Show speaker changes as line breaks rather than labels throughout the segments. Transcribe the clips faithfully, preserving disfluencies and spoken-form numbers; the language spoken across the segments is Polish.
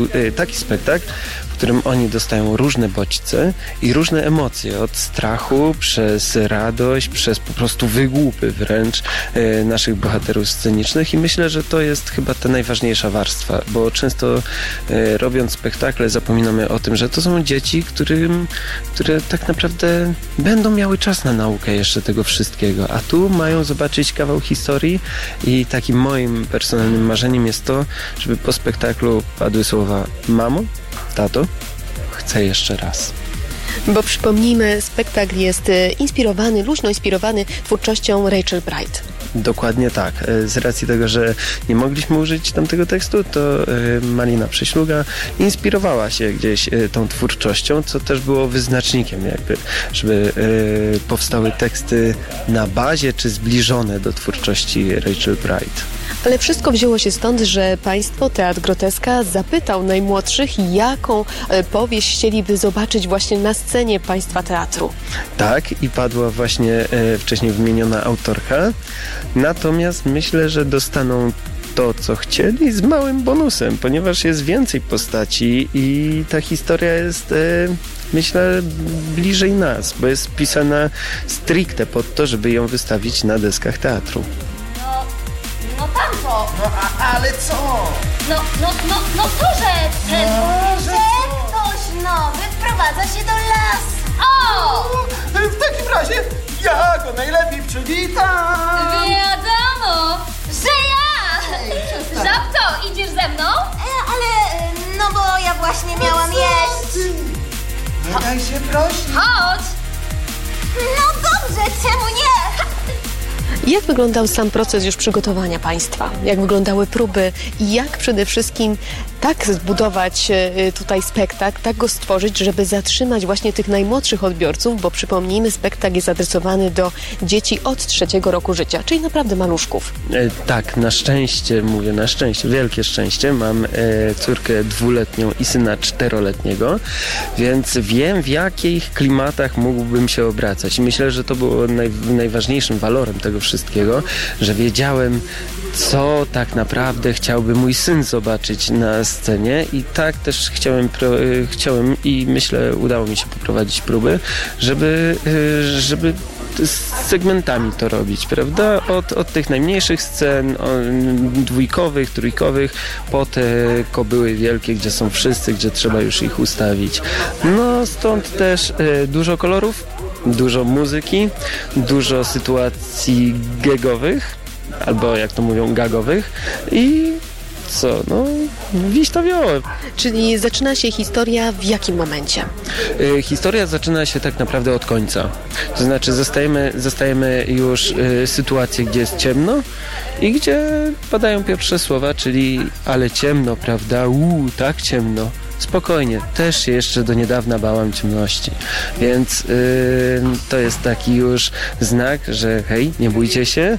prostu taki spektakl, w którym oni dostają różne bodźce i różne emocje, od strachu, przez radość, przez po prostu wygłupy wręcz e, naszych bohaterów scenicznych i myślę, że to jest chyba ta najważniejsza warstwa, bo często e, robiąc spektakle zapominamy o tym, że to są dzieci, którym, które tak naprawdę będą miały czas na naukę jeszcze tego wszystkiego, a tu mają zobaczyć kawał historii i takim moim personalnym marzeniem jest to, żeby po spektaklu padły słowa: mamo, tato, chcę jeszcze raz.
Bo przypomnijmy, spektakl jest inspirowany, luźno inspirowany twórczością Rachel Bright.
Dokładnie tak. Z racji tego, że nie mogliśmy użyć tamtego tekstu, to Malina Prześluga inspirowała się gdzieś tą twórczością, co też było wyznacznikiem jakby, żeby powstały teksty na bazie czy zbliżone do twórczości Rachel Bright.
Ale wszystko wzięło się stąd, że państwo, Teatr Groteska, zapytał najmłodszych, jaką powieść chcieliby zobaczyć właśnie na scenie państwa teatru.
Tak, i padła właśnie e, wcześniej wymieniona autorka. Natomiast myślę, że dostaną to, co chcieli, z małym bonusem, ponieważ jest więcej postaci i ta historia jest, e, myślę, bliżej nas, bo jest pisana stricte pod to, żeby ją wystawić na deskach teatru.
No tamto!
No a, ale co?
No, no, no, no to, że ten...
No, że
że ktoś nowy wprowadza się do lasu. O!
W takim razie ja go najlepiej przywitam!
Wiadomo, że ja! Żabko, idziesz ze mną?
Ale, no bo ja właśnie miałam jeść.
Nie daj się prosić.
Chodź!
No dobrze, czemu nie?
Jak wyglądał sam proces już przygotowania państwa? Jak wyglądały próby i jak przede wszystkim tak zbudować tutaj spektakl, tak go stworzyć, żeby zatrzymać właśnie tych najmłodszych odbiorców, bo przypomnijmy, spektakl jest adresowany do dzieci od trzeciego roku życia, czyli naprawdę maluszków.
E, tak, na szczęście, mówię na szczęście, wielkie szczęście, mam e, córkę dwuletnią i syna czteroletniego, więc wiem, w jakich klimatach mógłbym się obracać i myślę, że to było naj, najważniejszym walorem tego wszystkiego, że wiedziałem, co tak naprawdę chciałby mój syn zobaczyć na scenie i tak też chciałem, pro, chciałem i myślę, udało mi się poprowadzić próby, żeby, żeby z segmentami to robić, prawda? Od, od tych najmniejszych scen, dwójkowych, trójkowych, po te kobyły wielkie, gdzie są wszyscy, gdzie trzeba już ich ustawić. No stąd też e, dużo kolorów, dużo muzyki, dużo sytuacji gagowych, albo jak to mówią, gagowych i co, no wiś to wioło.
Czyli zaczyna się historia w jakim momencie?
Y, historia zaczyna się tak naprawdę od końca. To znaczy zostajemy, zostajemy już y, sytuację, gdzie jest ciemno i gdzie padają pierwsze słowa, czyli ale ciemno, prawda? Uuu, tak ciemno. Spokojnie, też się jeszcze do niedawna bałam ciemności, więc yy, to jest taki już znak, że hej, nie bójcie się,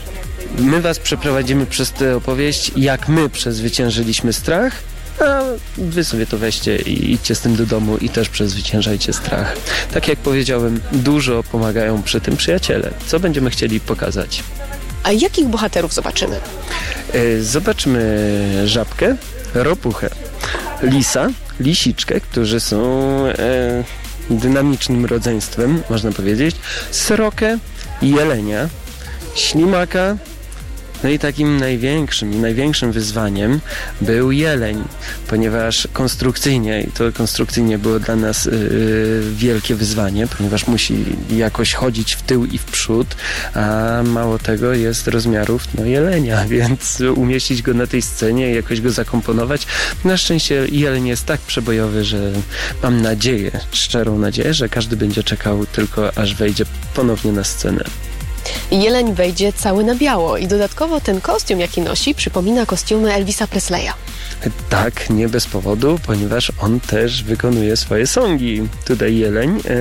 my was przeprowadzimy przez tę opowieść, jak my przezwyciężyliśmy strach, a wy sobie to weźcie i idźcie z tym do domu i też przezwyciężajcie strach. Tak jak powiedziałem, dużo pomagają przy tym przyjaciele. Co będziemy chcieli pokazać?
A jakich bohaterów zobaczymy?
Yy, zobaczmy żabkę, ropuchę, lisa, lisiczkę, którzy są e, dynamicznym rodzeństwem, można powiedzieć, srokę, jelenia, ślimaka, no i takim największym i największym wyzwaniem był jeleń, ponieważ konstrukcyjnie, i to konstrukcyjnie było dla nas yy, wielkie wyzwanie, ponieważ musi jakoś chodzić w tył i w przód, a mało tego jest rozmiarów no, jelenia, więc umieścić go na tej scenie i jakoś go zakomponować. Na szczęście jeleń jest tak przebojowy, że mam nadzieję, szczerą nadzieję, że każdy będzie czekał tylko aż wejdzie ponownie na scenę.
Jeleń wejdzie cały na biało i dodatkowo ten kostium, jaki nosi, przypomina kostiumy Elvisa Presleya.
Tak, nie bez powodu, ponieważ on też wykonuje swoje songi. Tutaj jeleń yy,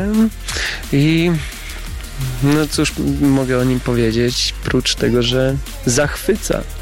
i no cóż mogę o nim powiedzieć, prócz tego, że zachwyca.